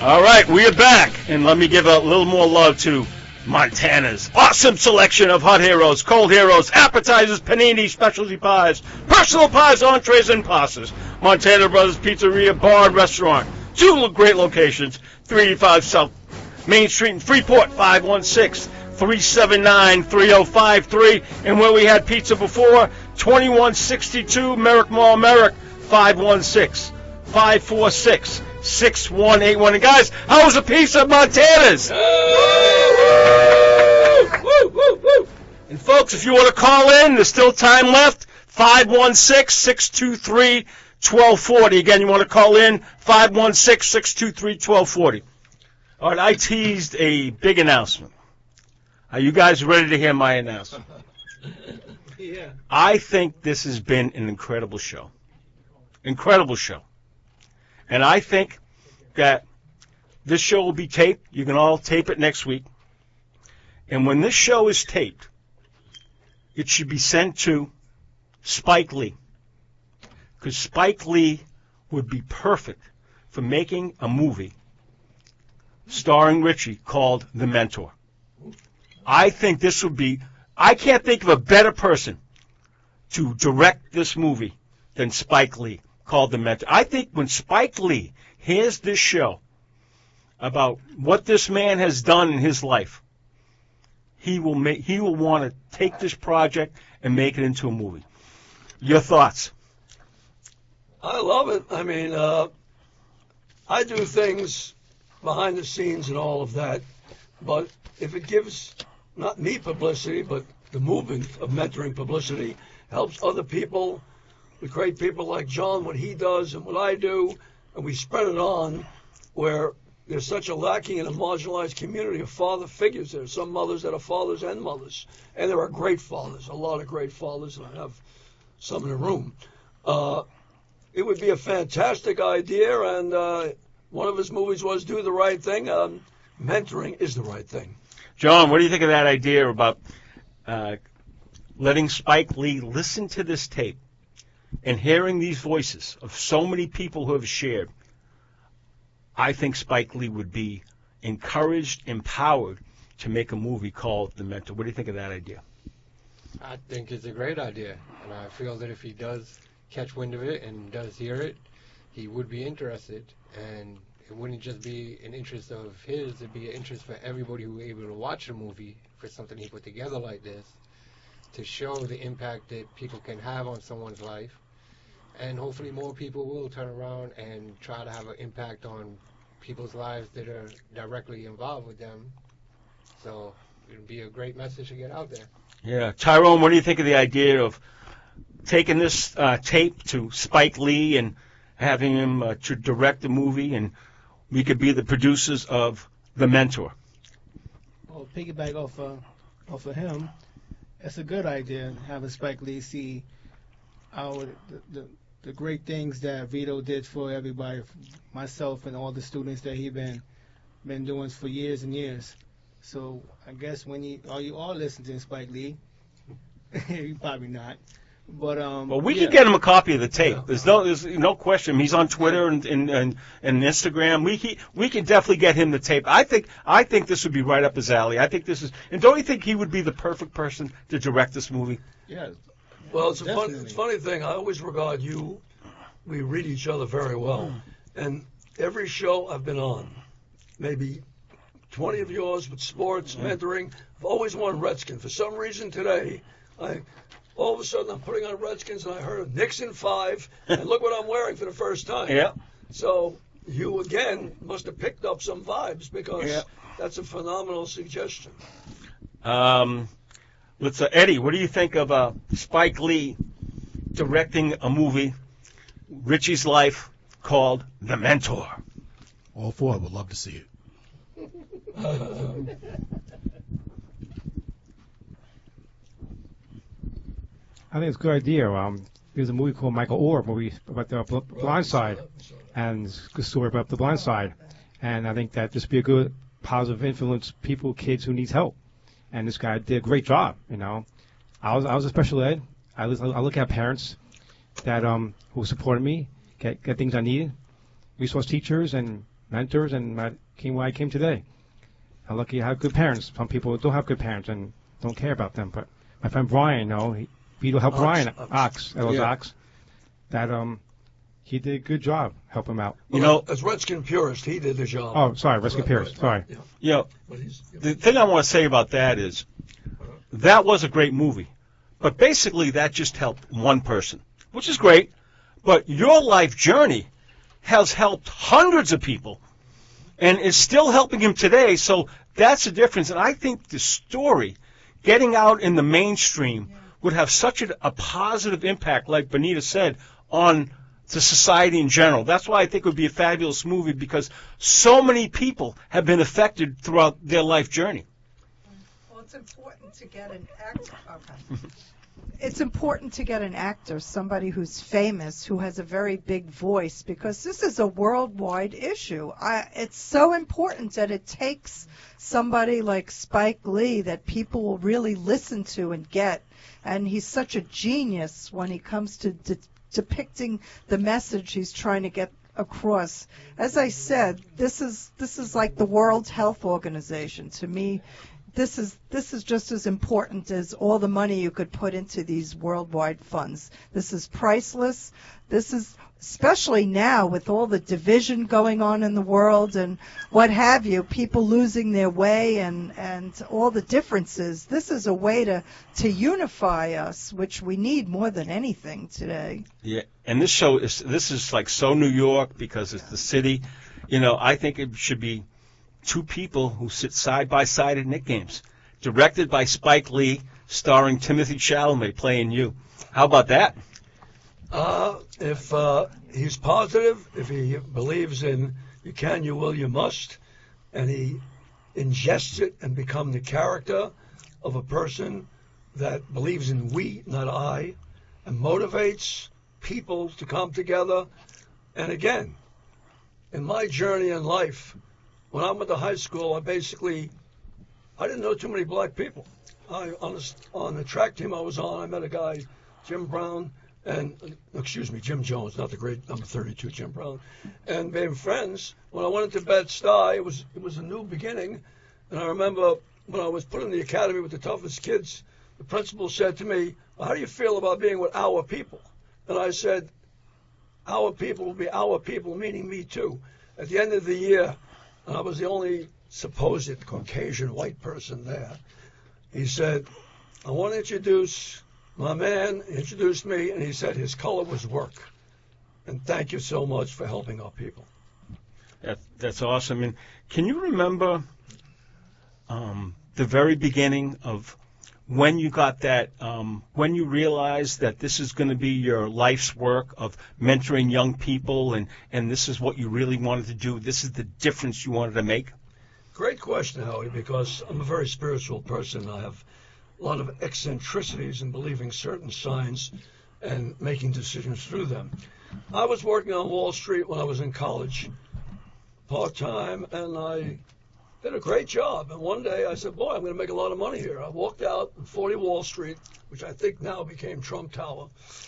All right, we are back, and let me give a little more love to Montana's awesome selection of hot heroes, cold heroes, appetizers, panini, specialty pies, personal pies, entrees, and pastas. Montana Brothers Pizzeria, Bar, and Restaurant. 2 great locations, 385 South Main Street in Freeport, 516-379-3053. And where we had pizza before, 2162 Merrick Mall, Merrick, 516-546-6181. And guys, how was a piece of Montana's? And folks, if you want to call in, there's still time left. 516-623-1240. Again, you want to call in, 516-623-1240. All right, I teased a big announcement. Are you guys ready to hear my announcement? Yeah. I think this has been an incredible show. Incredible show. And I think that this show will be taped. You can all tape it next week. And when this show is taped, it should be sent to Spike Lee. Because Spike Lee would be perfect for making a movie starring Richie called The Mentor. I think this would be, I can't think of a better person to direct this movie than Spike Lee called The Mentor. I think when Spike Lee hears this show about what this man has done in his life, he will want to take this project and make it into a movie. Your thoughts? I love it. I mean, I do things behind the scenes and all of that, but if it gives not me publicity, but the movement of mentoring publicity, helps other people, with great people like John, what he does and what I do, and we spread it on where there's such a lacking in a marginalized community of father figures. There are some mothers that are fathers and mothers, and there are great fathers, a lot of great fathers, and I have some in the room. It would be a fantastic idea, and one of his movies was Do the Right Thing. Mentoring is the right thing. John, what do you think of that idea about letting Spike Lee listen to this tape and hearing these voices of so many people who have shared? I think Spike Lee would be encouraged, empowered to make a movie called The Mentor. What do you think of that idea? I think it's a great idea, and I feel that if he does catch wind of it and does hear it, he would be interested, and it wouldn't just be an interest of his, it'd be an interest for everybody who was able to watch the movie for something he put together like this, to show the impact that people can have on someone's life, and hopefully more people will turn around and try to have an impact on people's lives that are directly involved with them. So it would be a great message to get out there. Yeah. Tyrone, what do you think of the idea of taking this tape to Spike Lee and having him to direct the movie, and we could be the producers of The Mentor? Well, piggyback off of him, it's a good idea having Spike Lee see the great things that Vito did for everybody, myself and all the students that he been doing for years and years. So I guess when you all listening to Spike Lee, you probably not. But well, we can get him a copy of the tape. There's no question. He's on Twitter and Instagram. We can definitely get him the tape. I think this would be right up his alley. I think this is, and don't you think he would be the perfect person to direct this movie? Yeah. Well, it's a funny thing. I always regard you. We read each other very well, and every show I've been on, maybe 20 of yours with sports, mentoring, I've always worn Redskin. For some reason today, all of a sudden I'm putting on Redskins and I heard Nixon 5, and look what I'm wearing for the first time. Yeah. So you, again, must have picked up some vibes because that's a phenomenal suggestion. Eddie, what do you think of Spike Lee directing a movie, Richie's life, called The Mentor? All four would love to see it. I think it's a good idea. There's a movie called Michael Orr, movie about the blind side, and it's a good story about the blind side. And I think that this would be a good positive influence, kids who need help. And this guy did a great job. You know, I was a special ed. I look at parents that who supported me, get things I needed, resource teachers, and mentors, and I came where I came today. I'm lucky I have good parents. Some people don't have good parents and don't care about them. But my friend Brian, Vito helped Brian, Ox, that he did a good job helping him out. As Redskin purist, he did the job. Oh, sorry, Redskin purist. Sorry. Yeah. The thing I want to say about that is that was a great movie, but basically that just helped one person, which is great. But your life journey has helped hundreds of people and is still helping him today. So that's the difference. And I think the story getting out in the mainstream would have such a positive impact, like Benita said, on the society in general. That's why I think it would be a fabulous movie, because so many people have been affected throughout their life journey. Well, it's important to get an actor. Okay. It's important to get an actor, somebody who's famous, who has a very big voice, because this is a worldwide issue. It's so important that it takes somebody like Spike Lee that people will really listen to and get. And he's such a genius when he comes to depicting the message he's trying to get across. As I said, this is like the World Health Organization. To me, this is just as important as all the money you could put into these worldwide funds. This is priceless. This is, especially now with all the division going on in the world and what have you, people losing their way and all the differences. This is a way to unify us, which we need more than anything today. Yeah, and this is like so New York, because it's the city. I think it should be two people who sit side by side at Knick games, directed by Spike Lee, starring Timothy Chalamet playing you. How about that? If he's positive, if he believes in you can, you will, you must, and he ingests it and become the character of a person that believes in we, not I, and motivates people to come together. And again, in my journey in life, when I went to high school, I didn't know too many black people. On the track team I was on, I met a guy, Jim Jones, not the great number 32 Jim Brown, and became friends. When I went into Bed-Stuy, it was a new beginning, and I remember when I was put in the academy with the toughest kids, the principal said to me, "How do you feel about being with our people?" And I said, "Our people will be our people," meaning me too. At the end of the year, and I was the only supposed Caucasian white person there, he said, "I want to introduce my man." He introduced me, and he said his color was work. And thank you so much for helping our people. That's awesome. And can you remember the very beginning of when you got that, when you realized that this is going to be your life's work of mentoring young people, and this is what you really wanted to do? This is the difference you wanted to make? Great question, Howie, because I'm a very spiritual person. I have a lot of eccentricities in believing certain signs and making decisions through them. I was working on Wall Street when I was in college, part-time, and I did a great job. And one day I said, boy, I'm going to make a lot of money here. I walked out on 40 Wall Street, which I think now became Trump Tower,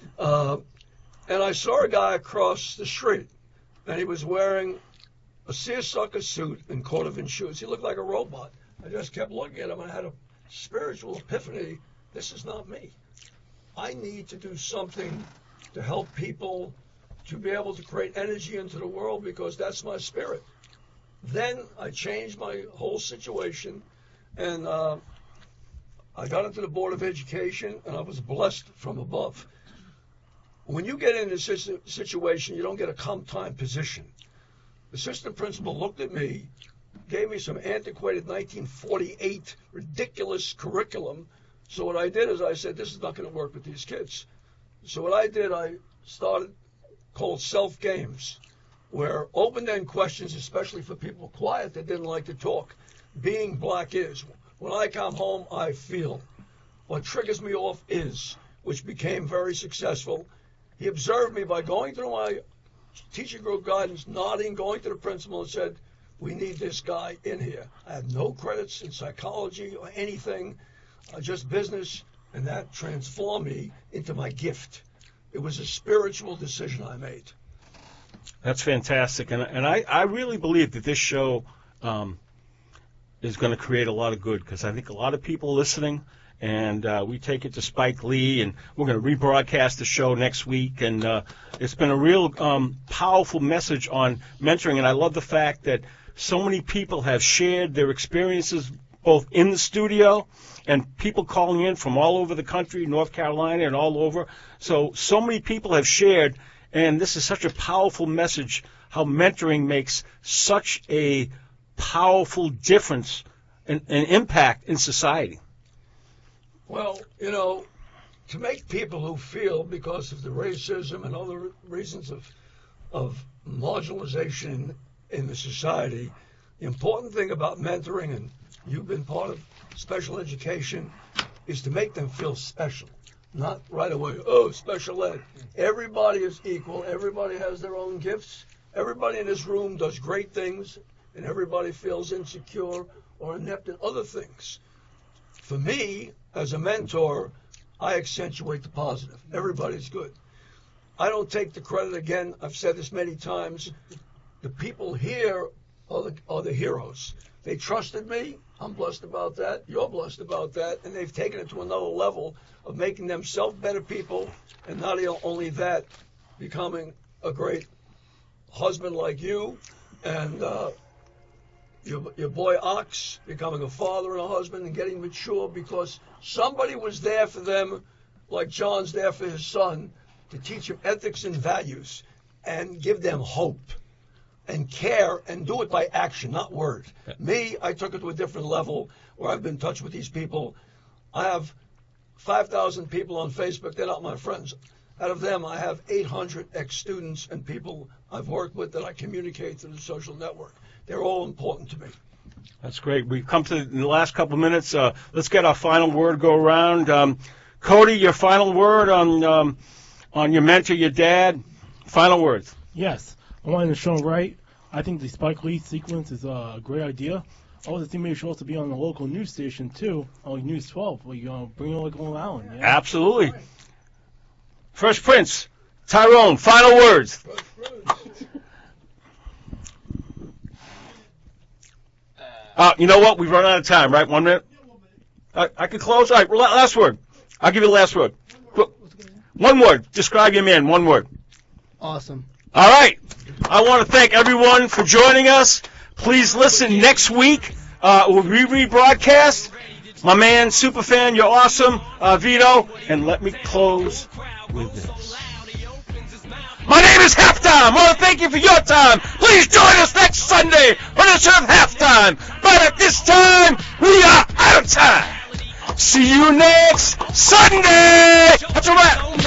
and I saw a guy across the street, and he was wearing a seersucker suit and cordovan shoes. He looked like a robot. I just kept looking at him, and I had a spiritual epiphany. This is not me. I need to do something to help people to be able to create energy into the world, because that's my spirit. Then I changed my whole situation, and I got into the Board of Education, and I was blessed from above. When you get in this situation, you don't get a come-time position. The assistant principal looked at me, gave me some antiquated 1948 ridiculous curriculum. So what I did is I said, this is not going to work with these kids. So what I did, I started called self-games, where open-end questions, especially for people quiet that didn't like to talk. Being black is, when I come home, I feel. What triggers me off is, which became very successful. He observed me by going through my teacher group guidance, nodding, going to the principal and said, we need this guy in here. I had no credits in psychology or anything, just business, and that transformed me into my gift. It was a spiritual decision I made. That's fantastic, and I really believe that this show is going to create a lot of good, because I think a lot of people listening, and we take it to Spike Lee, and we're going to rebroadcast the show next week, and it's been a real powerful message on mentoring, and I love the fact that so many people have shared their experiences both in the studio and people calling in from all over the country, North Carolina and all over. So many people have shared, and this is such a powerful message, how mentoring makes such a powerful difference and impact in society. Well, to make people who feel, because of the racism and other reasons of marginalization in the society, the important thing about mentoring, and you've been part of special education, is to make them feel special. Not right away, oh, special ed. Everybody is equal. Everybody has their own gifts. Everybody in this room does great things, and everybody feels insecure or inept in other things. For me, as a mentor, I accentuate the positive. Everybody's good. I don't take the credit. Again, I've said this many times. The people here are the heroes. They trusted me. I'm blessed about that. You're blessed about that. And they've taken it to another level of making themselves better people, and not only that, becoming a great husband like you, and your boy Ox becoming a father and a husband and getting mature because somebody was there for them, like John's there for his son, to teach him ethics and values and give them hope and care, and do it by action, not word. Me, I took it to a different level where I've been in touch with these people. I have 5,000 people on Facebook. They're not my friends. Out of them, I have 800 ex-students and people I've worked with that I communicate through the social network. They're all important to me. That's great. We've come to the last couple of minutes. Let's get our final word go around. Cody, your final word on your mentor, your dad. Final words. Yes. I wanted to show him right. I think the Spike Lee sequence is a great idea. I was thinking maybe show us to be on the local news station, too, on News 12, where you bring it all going on. Yeah? Absolutely. Fresh Prince, Tyrone, final words. You know what? We've run out of time, right? 1 minute? I can close? All right, last word. I'll give you the last word. One word. Describe your man. One word. Awesome. All right. I want to thank everyone for joining us. Please listen next week. We'll rebroadcast. My man, Superfan, you're awesome. Vito. And let me close with this. My name is Halftime. I want to thank you for your time. Please join us next Sunday for the show of Halftime. But at this time, we are out of time. See you next Sunday. That's a wrap.